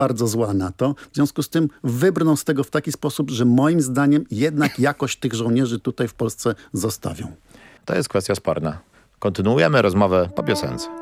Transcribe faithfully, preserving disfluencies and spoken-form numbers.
bardzo zła na to. W związku z tym wybrną z tego w taki sposób, że moim zdaniem jednak jakoś tych żołnierzy tutaj w Polsce zostawią. To jest kwestia sporna. Kontynuujemy rozmowę po piosence.